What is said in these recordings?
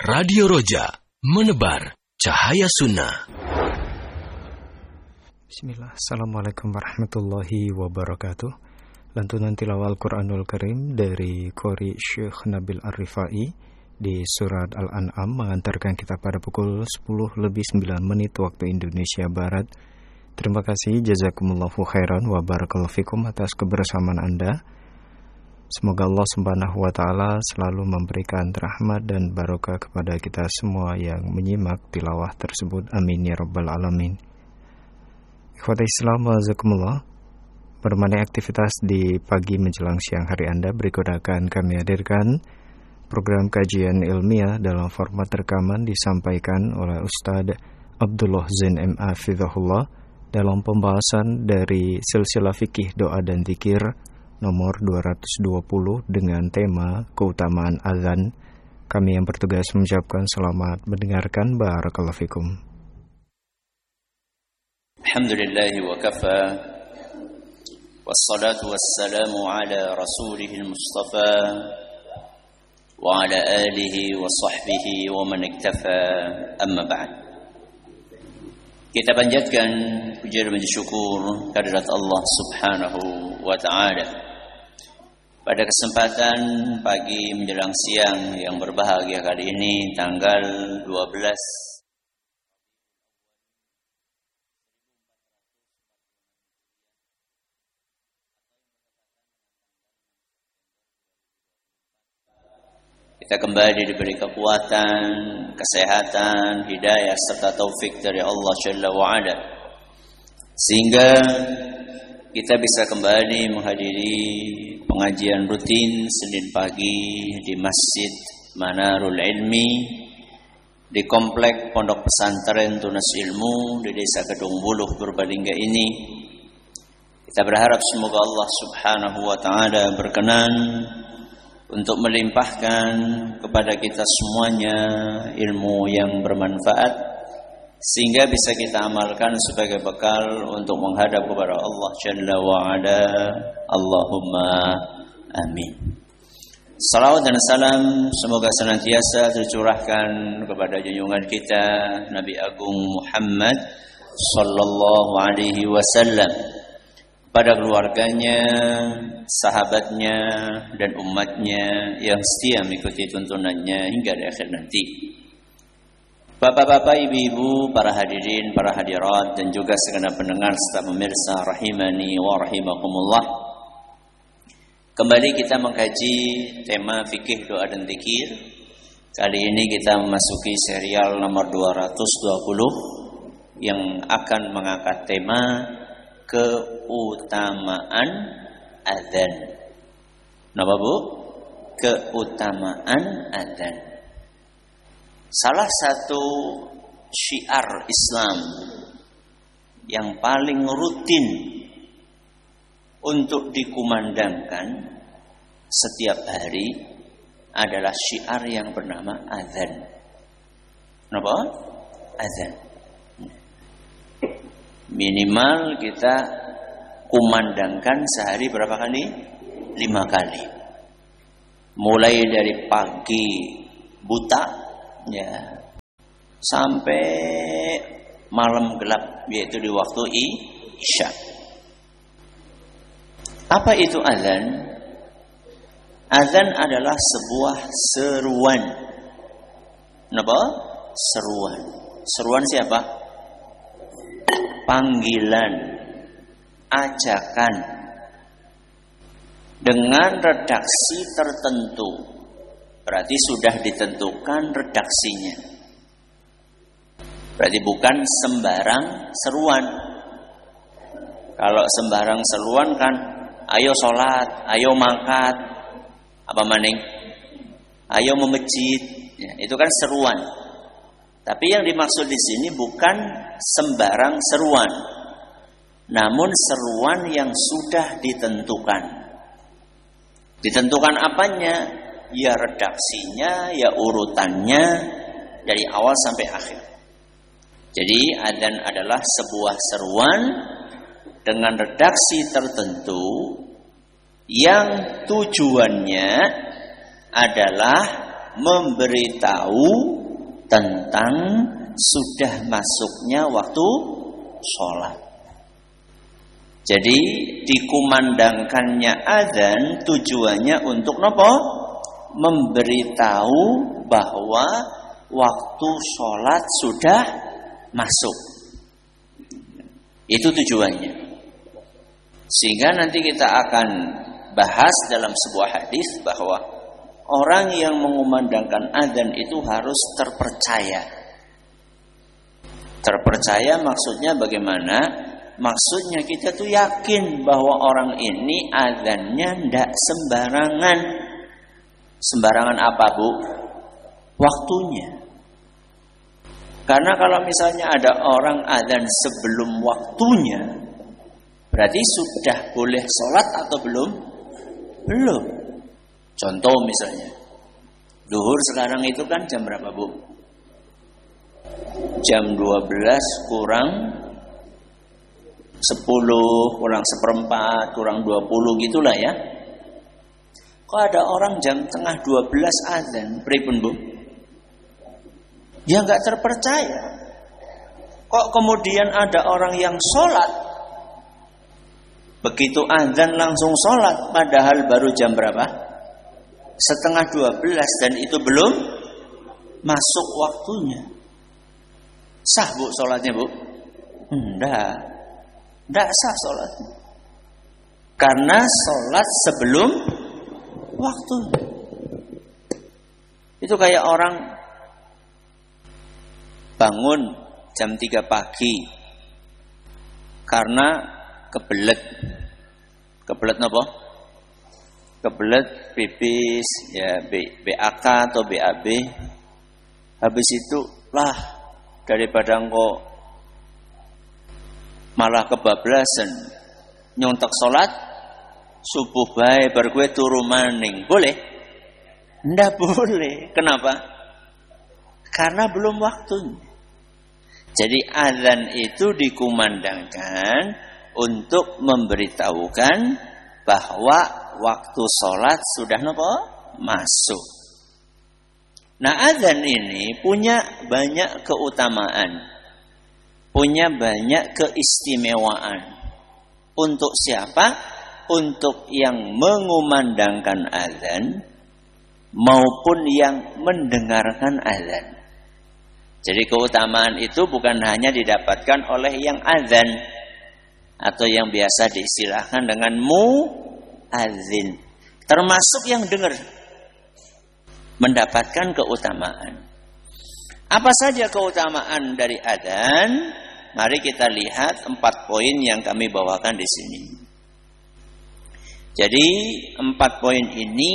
Radio Roja, menebar cahaya sunnah. Bismillah, Assalamualaikum warahmatullahi wabarakatuh. Lantunan tilawah Al-Quranul Karim dari Qori Syekh Nabil Ar-Rifai di surat Al-An'am mengantarkan kita pada pukul 10:09 waktu Indonesia Barat. Terima kasih, jazakumullahu khairan wa barakallahu fikum atas kebersamaan Anda. Semoga Allah Subhanahu wa taala selalu memberikan rahmat dan barokah kepada kita semua yang menyimak tilawah tersebut. Amin ya rabbal alamin. Ikhwata Islam wa jazakumullah. Berbagai aktivitas di pagi menjelang siang hari Anda, berikut akan kami hadirkan program kajian ilmiah dalam format rekaman disampaikan oleh Ustadz Abdullah Zain M.A. Fidhahullah dalam pembahasan dari silsilah fikih doa dan zikir nomor 220 dengan tema keutamaan azan. Kami yang bertugas mengucapkan selamat mendengarkan. Barakallahu fikum. Alhamdulillah wa kafa wassalatu wassalamu ala rasulihil mustafa wa ala alihi wa sahbihi wa man iktafa, amma ba'd. Kita panjatkan puja dan syukur kehadirat Allah Subhanahu wa taala pada kesempatan pagi menjelang siang yang berbahagia kali ini, tanggal 12 kita kembali diberi kekuatan, kesehatan, hidayah serta taufik dari Allah Jalla wa Ala, sehingga kita bisa kembali menghadiri pengajian rutin Senin pagi di Masjid Manarul Ilmi di Komplek Pondok Pesantren Tunas Ilmu di Desa Kedung Buluh Purbalingga ini. Kita berharap semoga Allah Subhanahu wa taala berkenan untuk melimpahkan kepada kita semuanya ilmu yang bermanfaat, sehingga bisa kita amalkan sebagai bekal untuk menghadap kepada Allah Jalla wa'ala. Allahumma amin. Salawat dan salam semoga senantiasa tercurahkan kepada junjungan kita Nabi Agung Muhammad sallallahu alaihi wasallam, pada keluarganya, sahabatnya, dan umatnya yang setia mengikuti tuntunannya hingga di akhir nanti. Bapak-bapak, ibu-ibu, para hadirin, para hadirat, dan juga segenap pendengar serta pemirsa rahimani wa rahimakumullah. Kembali kita mengkaji tema fikih doa dan zikir. Kali ini kita memasuki serial nomor 220 yang akan mengangkat tema keutamaan azan. Napa Bu? Keutamaan azan. Salah satu syiar Islam yang paling rutin untuk dikumandangkan setiap hari adalah syiar yang bernama azan. Kenapa? Azan. Minimal kita kumandangkan sehari berapa kali? 5 kali. Mulai dari pagi buta ya sampai malam gelap, yaitu di waktu Isya. Apa itu azan? Azan adalah sebuah seruan. Kenapa? Seruan. Seruan siapa? Panggilan, ajakan dengan redaksi tertentu. Berarti sudah ditentukan redaksinya. Berarti bukan sembarang seruan. Kalau sembarang seruan kan, ayo sholat, ayo mangkat, apa maning, ayo memejit, ya, itu kan seruan. Tapi yang dimaksud di sini bukan sembarang seruan, namun seruan yang sudah ditentukan. Ditentukan apanya? Ya redaksinya, ya urutannya dari awal sampai akhir. Jadi adzan adalah sebuah seruan dengan redaksi tertentu yang tujuannya adalah memberitahu tentang sudah masuknya waktu sholat. Jadi dikumandangkannya azan tujuannya untuk nopo? Memberitahu bahwa waktu sholat sudah masuk. Itu tujuannya. Sehingga nanti kita akan bahas dalam sebuah hadis bahwa orang yang mengumandangkan azan itu harus terpercaya. Terpercaya maksudnya bagaimana? Maksudnya kita tuh yakin bahwa orang ini azannya ndak sembarangan. Sembarangan apa, Bu? Waktunya. Karena kalau misalnya ada orang azan sebelum waktunya, berarti sudah boleh sholat atau belum? Belum. Contoh misalnya, duhur sekarang itu kan jam berapa, Bu? Jam 12 kurang 10, kurang 1/4, kurang 20 gitulah ya. Kok ada orang jam tengah 12 azan, pripun, Bu? Ya nggak terpercaya. Kok kemudian ada orang yang sholat, begitu azan langsung sholat, padahal baru jam berapa? 11:30 dan itu belum masuk waktunya. Sah, Bu, sholatnya, Bu? Enggak sah sholatnya. Karena sholat sebelum waktu. Itu kayak orang bangun jam 3 pagi karena kebelet. Kebelet apa? Kebelet pipis, ya BAK atau BAB. Habis itu lah, daripada engkau malah kebablasan nyontek sholat subuh bae bar gue turu maning, boleh? Ndak boleh. Kenapa? Karena belum waktunya. Jadi azan itu dikumandangkan untuk memberitahukan bahwa waktu sholat sudah masuk. Nah, azan ini punya banyak keutamaan, punya banyak keistimewaan. Untuk siapa? Untuk yang mengumandangkan azan maupun yang mendengarkan azan. Jadi keutamaan itu bukan hanya didapatkan oleh yang azan atau yang biasa diistilahkan dengan muadzin, termasuk yang dengar mendapatkan keutamaan. Apa saja keutamaan dari azan? Mari kita lihat 4 poin yang kami bawakan di sini. Jadi 4 poin ini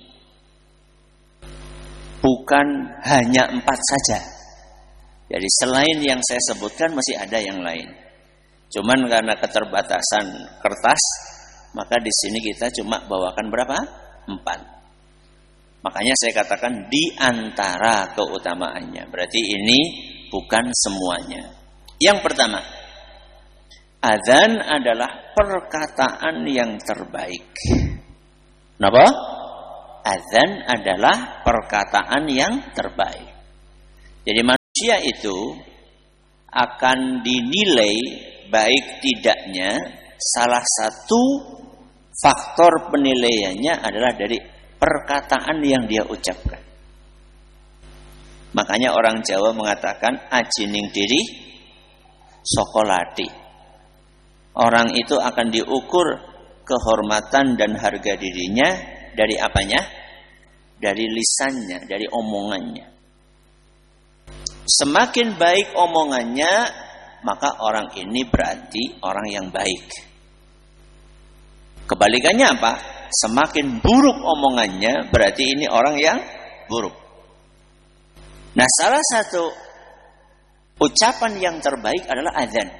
bukan hanya 4 saja. Jadi selain yang saya sebutkan masih ada yang lain. Cuman karena keterbatasan kertas, maka di sini kita cuma bawakan berapa? 4. Makanya saya katakan di antara keutamaannya. Berarti ini bukan semuanya. Yang pertama, azan adalah perkataan yang terbaik. Kenapa? Azan adalah perkataan yang terbaik. Jadi manusia itu akan dinilai baik tidaknya, salah satu faktor penilaiannya adalah dari perkataan yang dia ucapkan. Makanya orang Jawa mengatakan ajining diri sokolati. Orang itu akan diukur kehormatan dan harga dirinya dari apanya? Dari lisannya, dari omongannya. Semakin baik omongannya, maka orang ini berarti orang yang baik. Kebalikannya apa? Semakin buruk omongannya, berarti ini orang yang buruk. Nah, salah satu ucapan yang terbaik adalah azan.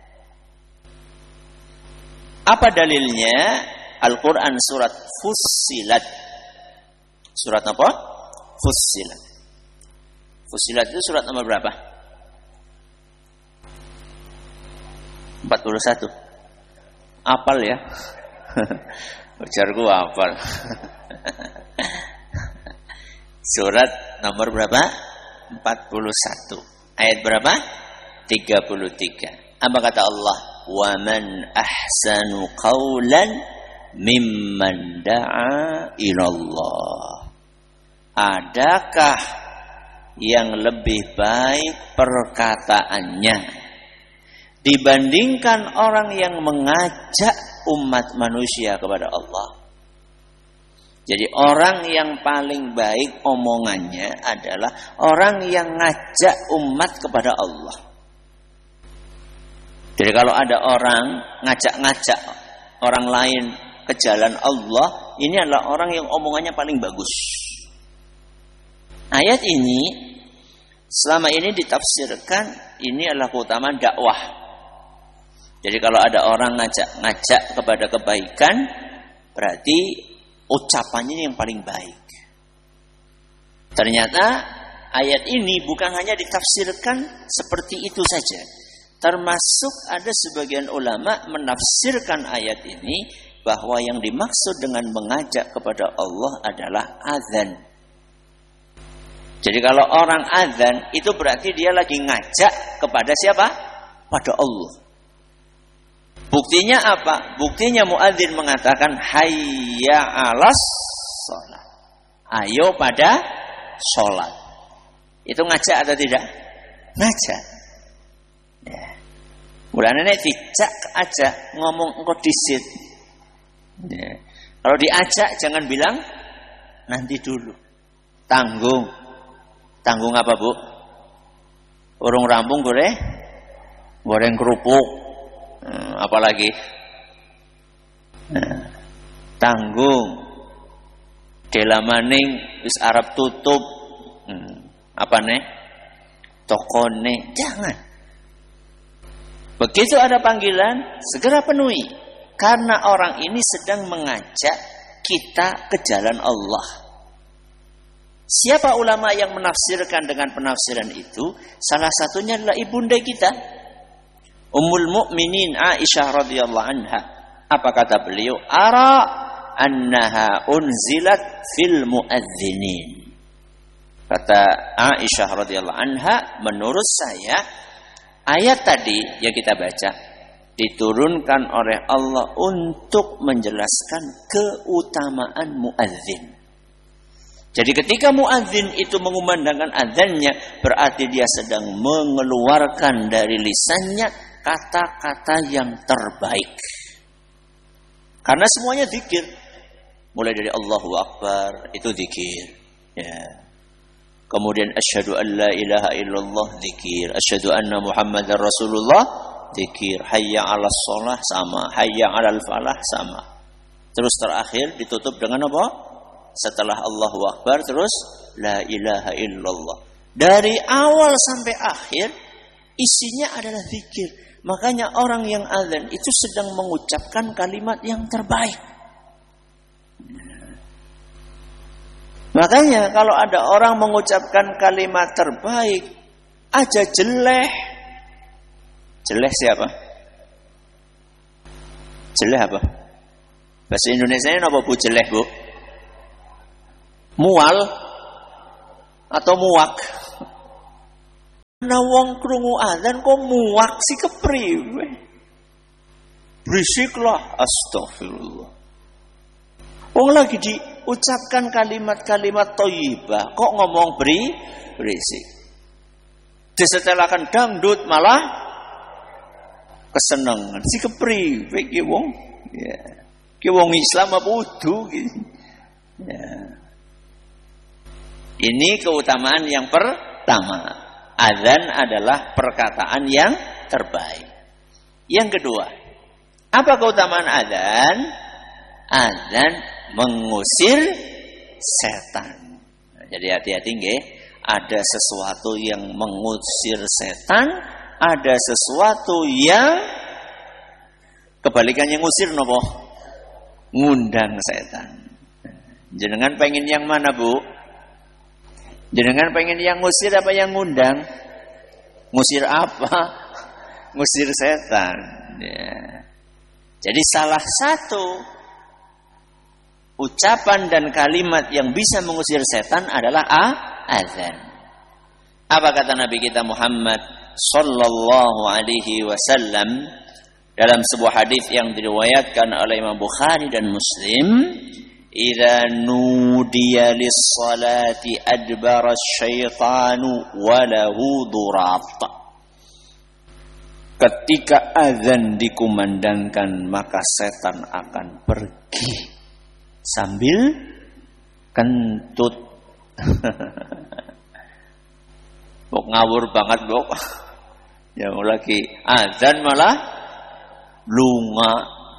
Apa dalilnya? Al-Quran surat Fussilat. Surat apa? Fussilat. Fussilat itu surat nomor berapa? 41. Apal ya? Ujarku apal. Surat nomor berapa? 41. Ayat berapa? 33. Apa kata Allah? Wa man ahsanu qawlan mimman da'a ilallah. Adakah yang lebih baik perkataannya dibandingkan orang yang mengajak umat manusia kepada Allah? Jadi orang yang paling baik omongannya adalah orang yang ngajak umat kepada Allah. Jadi kalau ada orang ngajak-ngajak orang lain ke jalan Allah, ini adalah orang yang omongannya paling bagus. Ayat ini selama ini ditafsirkan ini adalah keutamaan dakwah. Jadi kalau ada orang ngajak kepada kebaikan, berarti ucapannya yang paling baik. Ternyata ayat ini bukan hanya ditafsirkan seperti itu saja. Termasuk ada sebagian ulama menafsirkan ayat ini bahwa yang dimaksud dengan mengajak kepada Allah adalah azan. Jadi kalau orang azan itu berarti dia lagi ngajak kepada siapa? Pada Allah. Buktinya apa? Buktinya muadzin mengatakan hayya 'alas shalah. Ayo pada sholat. Itu ngajak atau tidak? Ngajak. Ya. Mulane nek dijak aja ngomong engko disit. Ya. Kalau diajak jangan bilang nanti dulu. Tanggung. Tanggung apa, Bu? Urung rampung goreng kerupuk. Apalagi tanggung dela maning wis arep tutup apa nih tokone, jangan. Begitu ada panggilan segera penuhi, karena orang ini sedang mengajak kita ke jalan Allah. Siapa ulama yang menafsirkan dengan penafsiran itu? Salah satunya adalah ibunda kita, Ummul Mukminin Aisyah radhiyallahu anha. Apa kata beliau? Ara annaha unzilat fil muadzinin. Kata Aisyah radhiyallahu anha, menurut saya ayat tadi yang kita baca diturunkan oleh Allah untuk menjelaskan keutamaan muadzin. Jadi ketika muadzin itu mengumandangkan azannya, berarti dia sedang mengeluarkan dari lisannya kata-kata yang terbaik. Karena semuanya zikir. Mulai dari Allahu Akbar itu zikir. Ya. Kemudian asyhadu an la ilaha illallah zikir. Asyhadu anna Muhammadar Rasulullah zikir. Hayya 'alas shalah sama, hayya 'alal falah sama. Terus terakhir ditutup dengan apa? Setelah Allahu Akbar terus la ilaha illallah. Dari awal sampai akhir isinya adalah zikir. Makanya orang yang azan itu sedang mengucapkan kalimat yang terbaik. Makanya kalau ada orang mengucapkan kalimat terbaik aja jeleh. Jeleh siapa? Jeleh apa? Bahasa Indonesianya apa, Bu? Jeleh, Bu? Mual atau muak? Nah wong krungu azan kok muak sih kepriwe? Berisiklah, astagfirullah. Wong lagi diucapkan kalimat-kalimat thayyibah kok ngomong berisik. Disetelahkan dangdut malah kesenengan. Si kepriwe ki wong? Ya. Ki wong Islam apa udu ki? Ya. Ini keutamaan yang pertama. Azan adalah perkataan yang terbaik. Yang kedua, apa keutamaan azan? Azan mengusir setan. Jadi hati-hati nggih, ada sesuatu yang mengusir setan, ada sesuatu yang kebalikannya ngusir nopo? Ngundang setan. Jenengan pengen yang mana, Bu? Jenengan pengen yang ngusir apa yang ngundang? Ngusir apa? Ngusir setan. Ya. Jadi salah satu ucapan dan kalimat yang bisa mengusir setan adalah azan. Apa kata Nabi kita Muhammad sallallahu alaihi wasallam dalam sebuah hadis yang diriwayatkan oleh Imam Bukhari dan Muslim, "Idza nudiya lis-salati adbara asy-syaitanu wa lahu durat." Ketika azan dikumandangkan, maka setan akan pergi sambil kentut. Bok ngawur banget, Bok. Ya lagi azan malah lunga.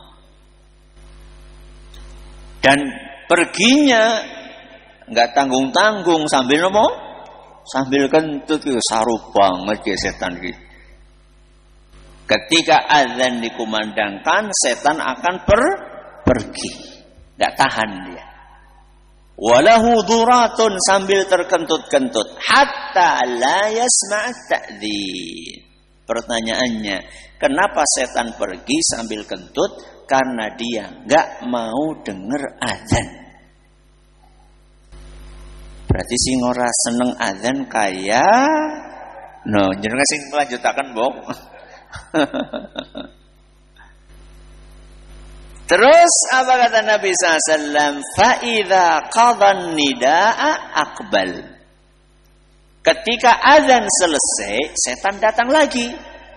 Dan perginya enggak tanggung-tanggung sambil nopo? Sambil kentut itu saru banget ya setan gitu. Ketika azan dikumandangkan, setan akan pergi. Enggak tahan dia. Walahu duratun, sambil terkentut-kentut, hatta la yasma'at ta'dzin. Pertanyaannya, kenapa setan pergi sambil kentut? Karena dia enggak mau dengar azan. Berarti sing ora seneng azan kaya jenengan sing melanjutaken, Bok. Terus apa kata Nabi SAW? Fa'idha qadhan nida'a aqbal. Ketika azan selesai, setan datang lagi.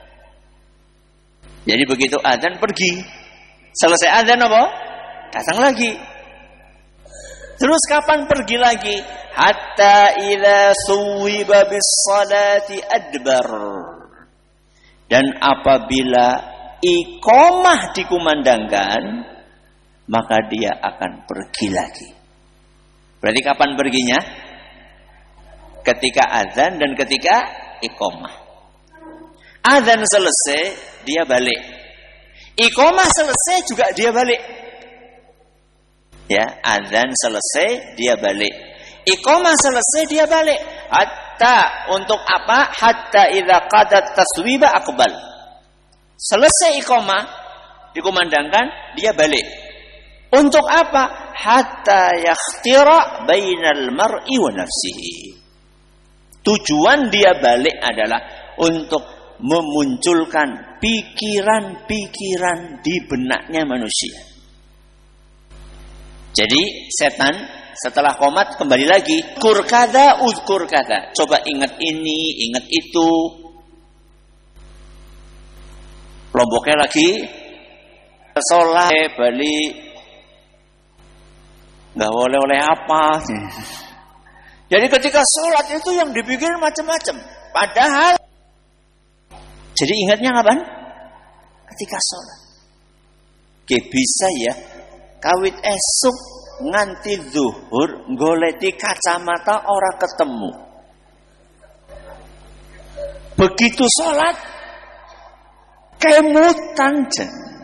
Jadi begitu azan pergi. Selesai azan apa? Datang lagi. Terus kapan pergi lagi? Hatta idza suwiba bis salati adbar. Dan apabila iqamah dikumandangkan, maka dia akan pergi lagi. Berarti kapan perginya? Ketika azan dan ketika iqamah. Azan selesai, dia balik. Iqamah selesai juga dia balik. Ya, azan selesai dia balik. Iqamah selesai dia balik. Hatta untuk apa? Hatta idza qadat taswiba aqbal. Selesai iqamah dikumandangkan, dia balik. Untuk apa? Hatta yakhtira bainal mar'i wa nafsihi. Tujuan dia balik adalah untuk memunculkan pikiran-pikiran di benaknya manusia. Jadi setan setelah qomat kembali lagi, uzkur kada. Coba ingat ini, ingat itu. Lomboknya lagi sholat bali nggak boleh apa. Jadi ketika sholat itu yang dipikir macam-macam. Padahal jadi ingatnya kapan? Ketika sholat. Bisa ya kawit esuk nganti zuhur goleti kacamata ora ketemu. Begitu sholat kemutan jen.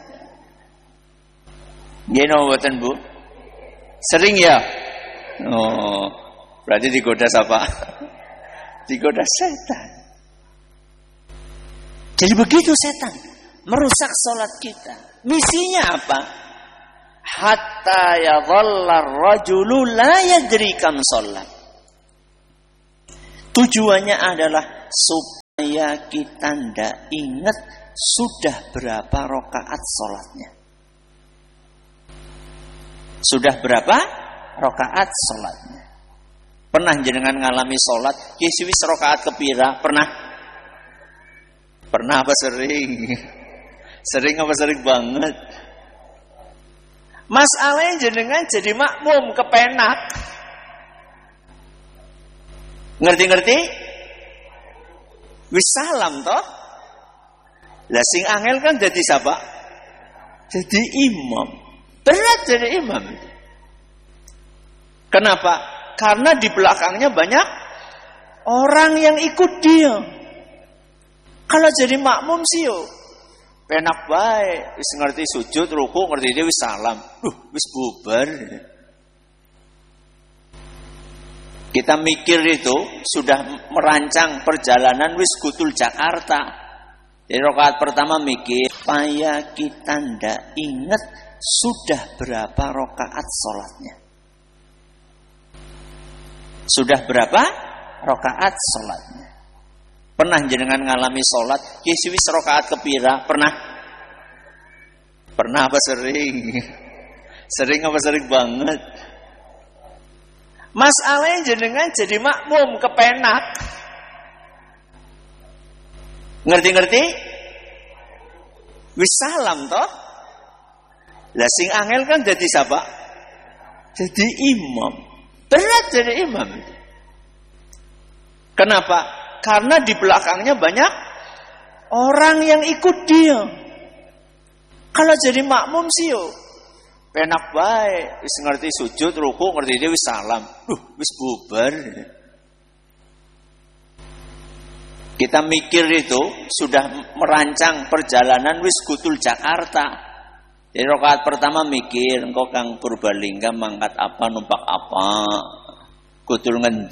Gini mboten Bu? Sering ya? Oh, berarti digoda siapa? Digoda setan. Jadi begitu setan merusak sholat kita. Misinya apa? Hatta yadhalla ar-rajulu la yadri kam sholat. Tujuannya adalah supaya kita ndak ingat sudah berapa rakaat sholatnya. Sudah berapa rakaat sholatnya. Pernah jenengan ngalami sholat wis rakaat kepira? Pernah? Pernah apa sering? Sering apa sering banget? Masalahnya jenengan jadi makmum kepenak. Ngerti-ngerti? Wis salam toh? Lah sing angel kan jadi siapa? Jadi imam. Berat jadi imam. Kenapa? Karena di belakangnya banyak orang yang ikut dia. Kalau jadi makmum sih yo penak bae, wis ngerti sujud, ruku, ngerti dia wis salam. Wis bubar. Kita mikir itu sudah merancang perjalanan wis gutul Jakarta. Jadi rakaat pertama mikir, supaya kita ndak ingat sudah berapa rakaat sholatnya. Sudah berapa rakaat sholatnya. Pernah jenengan ngalami sholat wis rakaat kepira? Pernah? Pernah apa sering? Sering apa sering banget? Masalahnya jenengan jadi makmum kepenak. Ngerti-ngerti? Wis salam toh? Lah sing angel kan jadi siapa? Jadi imam. Berat jadi imam. Kenapa? Karena di belakangnya banyak orang yang ikut dia. Kalau jadi makmum sih yo penak baik, wis ngerti sujud, ruku, ngerti dia wis salam. Wis bubar. Kita mikir itu sudah merancang perjalanan wis gutul Jakarta. Jadi rakaat pertama mikir, engkau Kang Purbalingga mangkat apa, numpak apa, gutul ngendi.